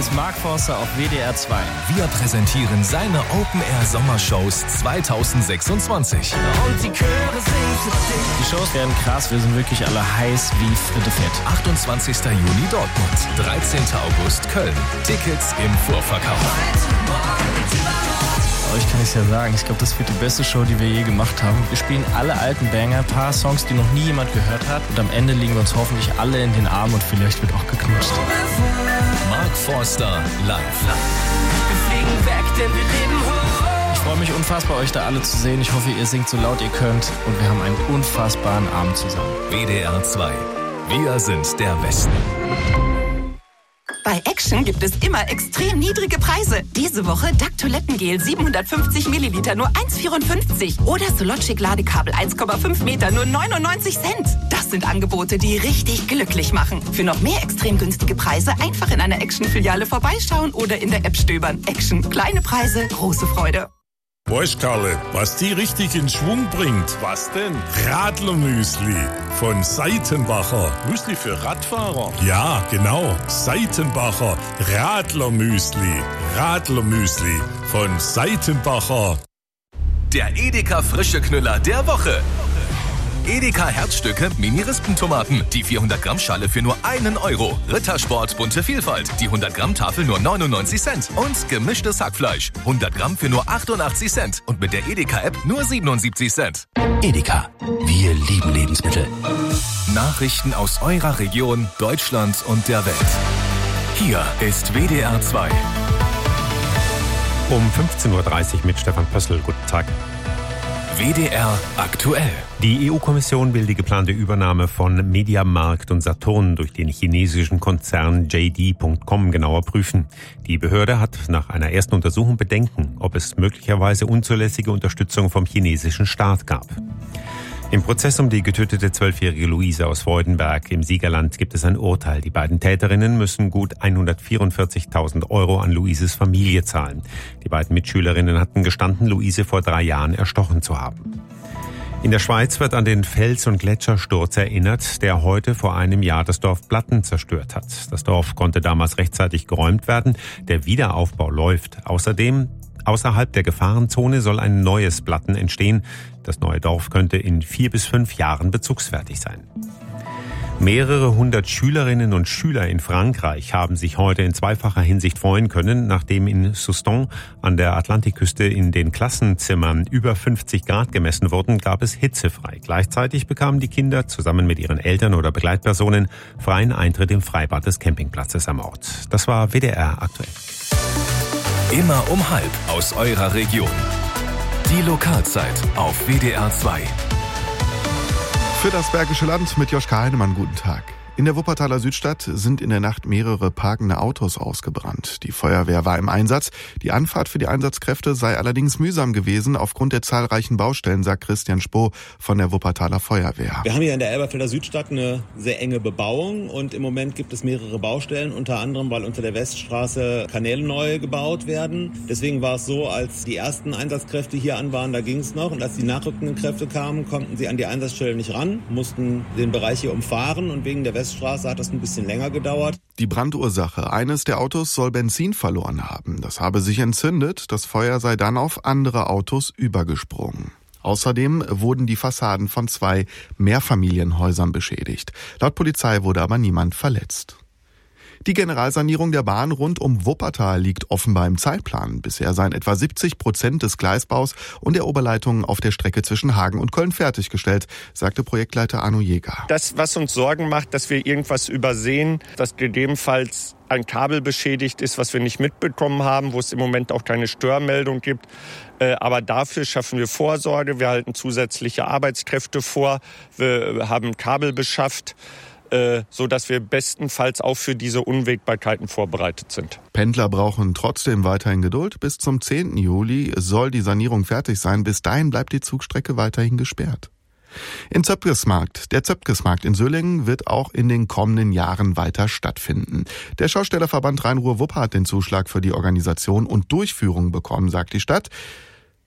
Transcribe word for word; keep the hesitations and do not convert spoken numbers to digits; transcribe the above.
ist Mark Forster auf W D R zwei. Wir präsentieren seine Open-Air-Sommershows zweitausendsechsundzwanzig. Und die Chöre singen für dich. Die Shows werden krass, wir sind wirklich alle heiß wie Fritte Fett. achtundzwanzigster Juni Dortmund, dreizehnter August Köln. Tickets im Vorverkauf. Euch kann ich es ja sagen, ich glaube, das wird die beste Show, die wir je gemacht haben. Wir spielen alle alten Banger, ein paar Songs, die noch nie jemand gehört hat. Und am Ende liegen wir uns hoffentlich alle in den Armen und vielleicht wird auch geknutscht. Mark Forster live. Wir fliegen weg, denn wir leben hoch. Ich freue mich unfassbar, euch da alle zu sehen. Ich hoffe, ihr singt so laut ihr könnt. Und wir haben einen unfassbaren Abend zusammen. W D R zwei. Wir sind der Westen. Bei Action gibt es immer extrem niedrige Preise. Diese Woche D A C Toilettengel siebenhundertfünfzig Milliliter nur eins Komma vierundfünfzig. Oder Sologic Ladekabel eins Komma fünf Meter nur neunundneunzig Cent. Das sind Angebote, die richtig glücklich machen. Für noch mehr extrem günstige Preise einfach in einer Action-Filiale vorbeischauen oder in der App stöbern. Action. Kleine Preise, große Freude. Weißt Karle, was die richtig in Schwung bringt? Was denn? Radlermüsli von Seitenbacher. Müsli für Radfahrer? Ja, genau. Seitenbacher Radlermüsli. Radlermüsli von Seitenbacher. Der Edeka Frische Knüller der Woche. Edeka Herzstücke Mini-Rispentomaten. Die vierhundert Gramm Schale für nur einen Euro. Rittersport bunte Vielfalt. Die hundert Gramm Tafel nur neunundneunzig Cent. Und gemischtes Hackfleisch. hundert Gramm für nur achtundachtzig Cent. Und mit der Edeka-App nur siebenundsiebzig Cent. Edeka. Wir lieben Lebensmittel. Nachrichten aus eurer Region, Deutschland und der Welt. Hier ist W D R zwei. Um fünfzehn Uhr dreißig mit Stefan Pössl. Guten Tag. W D R aktuell. Die E U-Kommission will die geplante Übernahme von Mediamarkt und Saturn durch den chinesischen Konzern J D Punkt com genauer prüfen. Die Behörde hat nach einer ersten Untersuchung Bedenken, ob es möglicherweise unzulässige Unterstützung vom chinesischen Staat gab. Im Prozess um die getötete zwölfjährige Luise aus Freudenberg im Siegerland gibt es ein Urteil. Die beiden Täterinnen müssen gut hundertvierundvierzigtausend Euro an Luises Familie zahlen. Die beiden Mitschülerinnen hatten gestanden, Luise vor drei Jahren erstochen zu haben. In der Schweiz wird an den Fels- und Gletschersturz erinnert, der heute vor einem Jahr das Dorf Platten zerstört hat. Das Dorf konnte damals rechtzeitig geräumt werden. Der Wiederaufbau läuft. Außerdem Außerhalb der Gefahrenzone soll ein neues Platten entstehen. Das neue Dorf könnte in vier bis fünf Jahren bezugsfertig sein. Mehrere hundert Schülerinnen und Schüler in Frankreich haben sich heute in zweifacher Hinsicht freuen können, nachdem in Soustons an der Atlantikküste in den Klassenzimmern über fünfzig Grad gemessen wurden, gab es hitzefrei. Gleichzeitig bekamen die Kinder zusammen mit ihren Eltern oder Begleitpersonen freien Eintritt im Freibad des Campingplatzes am Ort. Das war W D R aktuell. Immer um halb aus eurer Region. Die Lokalzeit auf W D R zwei. Für das Bergische Land mit Joschka Heinemann, guten Tag. In der Wuppertaler Südstadt sind in der Nacht mehrere parkende Autos ausgebrannt. Die Feuerwehr war im Einsatz. Die Anfahrt für die Einsatzkräfte sei allerdings mühsam gewesen aufgrund der zahlreichen Baustellen, sagt Christian Spoh von der Wuppertaler Feuerwehr. Wir haben hier in der Elberfelder Südstadt eine sehr enge Bebauung und im Moment gibt es mehrere Baustellen, unter anderem, weil unter der Weststraße Kanäle neu gebaut werden. Deswegen war es so, als die ersten Einsatzkräfte hier an waren, da ging es noch, und als die nachrückenden Kräfte kamen, konnten sie an die Einsatzstelle nicht ran, mussten den Bereich hier umfahren, und wegen der Weststraße Straße hat das ein bisschen länger gedauert. Die Brandursache: Eines der Autos soll Benzin verloren haben. Das habe sich entzündet. Das Feuer sei dann auf andere Autos übergesprungen. Außerdem wurden die Fassaden von zwei Mehrfamilienhäusern beschädigt. Laut Polizei wurde aber niemand verletzt. Die Generalsanierung der Bahn rund um Wuppertal liegt offenbar im Zeitplan. Bisher seien etwa siebzig Prozent des Gleisbaus und der Oberleitungen auf der Strecke zwischen Hagen und Köln fertiggestellt, sagte Projektleiter Arno Jäger. Das, was uns Sorgen macht, dass wir irgendwas übersehen, dass gegebenenfalls ein Kabel beschädigt ist, was wir nicht mitbekommen haben, wo es im Moment auch keine Störmeldung gibt. Aber dafür schaffen wir Vorsorge. Wir halten zusätzliche Arbeitskräfte vor. Wir haben Kabel beschafft, so dass wir bestenfalls auch für diese Unwägbarkeiten vorbereitet sind. Pendler brauchen trotzdem weiterhin Geduld. Bis zum zehnten Juli soll die Sanierung fertig sein. Bis dahin bleibt die Zugstrecke weiterhin gesperrt. In Zöpkesmarkt. Der Zöpkesmarkt in Söllingen wird auch in den kommenden Jahren weiter stattfinden. Der Schaustellerverband Rhein-Ruhr-Wupper hat den Zuschlag für die Organisation und Durchführung bekommen, sagt die Stadt.